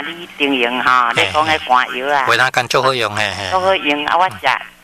你经营哈，你讲迄肝药啊， 维他干足好用嘿嘿。 足好用啊！我食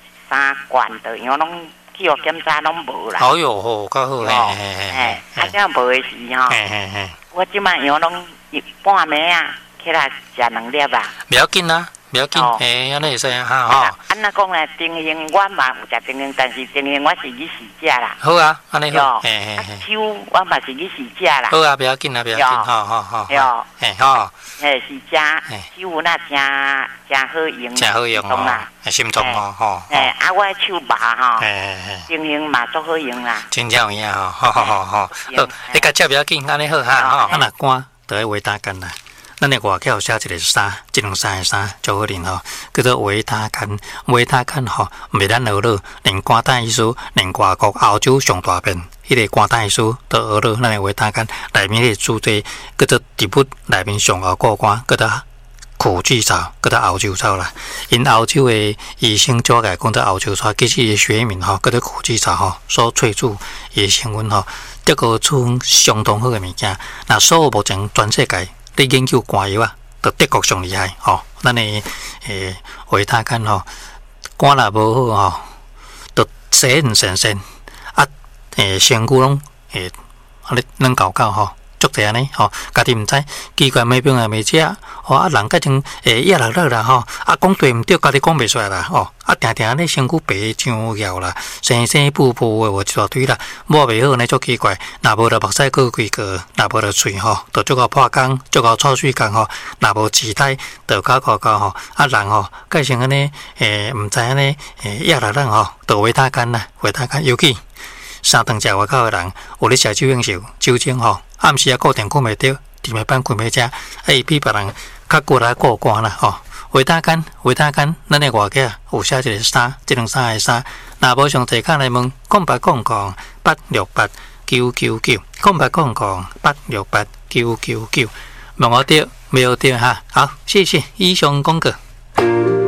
3罐的，因为拢去互检查拢无啦。 好哟吼，较好嘿嘿嘿。 啊，这样无的时吼，我即摆样拢半暝啊，起来食2粒啊。 不要紧啦。不要紧，安尼会使啊哈吼。 安那讲咧，定型我嘛有食定型，但是定型我是去试食啦。 好啊，安尼好。 手我嘛是去试食啦。 好啊，不要紧啦，不要紧，好。嘿吼。 试食，手那真好用。 真好用哦，心脏哦吼。 啊，我手麻吼，定型嘛足好用啦。 真正有影吼，好，你甲食不要紧，安尼好哈吼。啊，若肝就要维他干啦。咱的外口写一个衫，一两衫的衫，足好啉吼，叫做维他干。维他干吼，袂咱学了，连肝胆医师，连外国欧洲上大片，迄个肝胆医师都学了咱的维他干内面的主题，叫做植物内面上好过肝，叫做苦苣草，叫做欧洲草啦。因欧洲的医生做个讲做欧洲草，其实伊学名吼叫做苦苣草吼，所萃取伊成分吼，得个出相当好的物件。那所有目前全世界咧研究肝药啊，都德国上厉害吼。咱的维他干吼，肝若无好吼，都洗唔神神啊，身躯拢啊咧软搞搞吼。足济安尼吼，家己毋知，奇怪毛病也未食，吼啊人甲种压力啦吼，啊讲对毋对，家己讲袂出来啦吼，啊定定咧身躯白上摇啦，生生布布的一大堆啦，摸袂好呢足奇怪，若无就目屎过几个，若无就喙吼，就足够破工，足够臭水工吼，若无脐带就搞搞搞吼，啊人吼，改成安尼毋知安尼压力人吼，就维他干啦，维他干尤其。三顿食外口的人，有咧食酒应酬，酒精吼，暗时啊固定困袂着，伫暝班困袂食，伊比别人较过来过关啦吼。维他干，咱的外口有写一个衫，一两衫的衫，若无上提卡来问，0800-868-999，0800-868-999，问我着，没有着哈。好，谢谢以上广告。